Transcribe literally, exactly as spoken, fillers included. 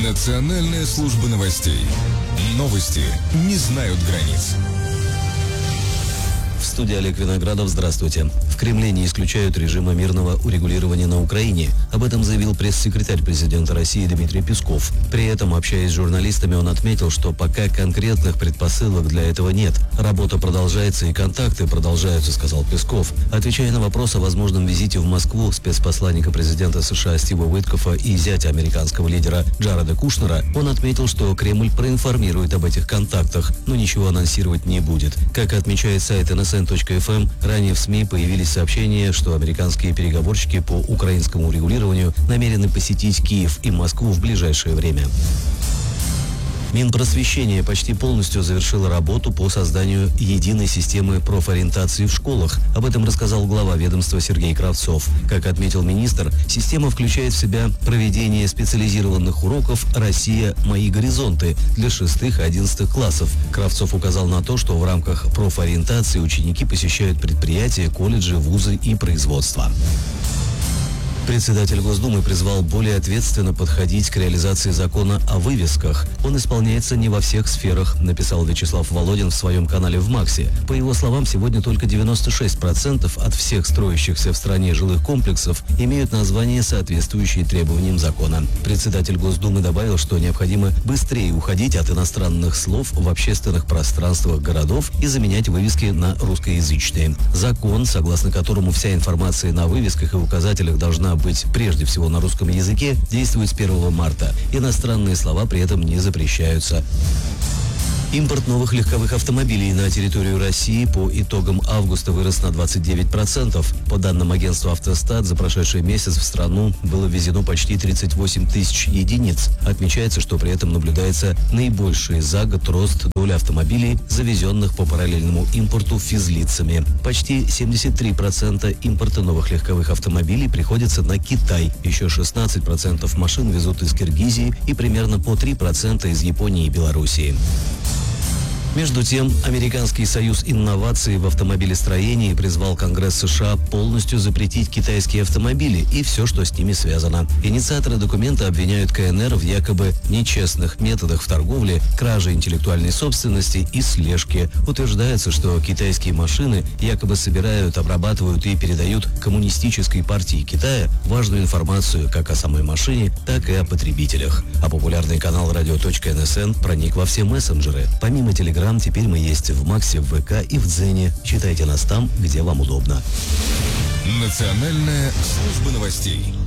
Национальная служба новостей. Новости не знают границ. В студии Олег Виноградов. Здравствуйте. В Кремле не исключают режима мирного урегулирования на Украине. Об этом заявил пресс-секретарь президента России Дмитрий Песков. При этом, общаясь с журналистами, он отметил, что пока конкретных предпосылок для этого нет. Работа продолжается и контакты продолжаются, сказал Песков. Отвечая на вопрос о возможном визите в Москву спецпосланника президента США Стива Уиткофа и зятя американского лидера Джареда Кушнера, он отметил, что Кремль проинформирует об этих контактах, но ничего анонсировать не будет. Как отмечает сайт эн эс эн точка эф эм, ранее в СМИ появились сообщения, что американские переговорщики по украинскому урегулированию намерены посетить Киев и Москву в ближайшее время. Минпросвещение почти полностью завершило работу по созданию единой системы профориентации в школах. Об этом рассказал глава ведомства Сергей Кравцов. Как отметил министр, система включает в себя проведение специализированных уроков «Россия. Мои горизонты» для шестых и одиннадцатых классов. Кравцов указал на то, что в рамках профориентации ученики посещают предприятия, колледжи, вузы и производства. Председатель Госдумы призвал более ответственно подходить к реализации закона о вывесках. Он исполняется не во всех сферах, написал Вячеслав Володин в своем канале в Максе. По его словам, сегодня только девяносто шесть процентов от всех строящихся в стране жилых комплексов имеют названия, соответствующие требованиям закона. Председатель Госдумы добавил, что необходимо быстрее уходить от иностранных слов в общественных пространствах городов и заменять вывески на русскоязычные. Закон, согласно которому вся информация на вывесках и указателях должна быть прежде всего на русском языке, действует с первого марта. Иностранные слова при этом не запрещаются. Импорт новых легковых автомобилей на территорию России по итогам августа вырос на двадцать девять процентов. По данным агентства «Автостат», за прошедший месяц в страну было ввезено почти тридцать восемь тысяч единиц. Отмечается, что при этом наблюдается наибольший за год рост доли автомобилей, завезенных по параллельному импорту физлицами. Почти семьдесят три процента импорта новых легковых автомобилей приходится на Китай. Еще шестнадцать процентов машин везут из Киргизии и примерно по три процента из Японии и Белоруссии. Между тем, Американский союз инноваций в автомобилестроении призвал Конгресс США полностью запретить китайские автомобили и все, что с ними связано. Инициаторы документа обвиняют ка эн эр в якобы нечестных методах в торговле, краже интеллектуальной собственности и слежке. Утверждается, что китайские машины якобы собирают, обрабатывают и передают Коммунистической партии Китая важную информацию как о самой машине, так и о потребителях. А популярный канал радио точка эн эс эн проник во все мессенджеры. Помимо телеграмма, теперь мы есть в Максе, в вэ ка и в Дзене. Читайте нас там, где вам удобно. Национальная служба новостей.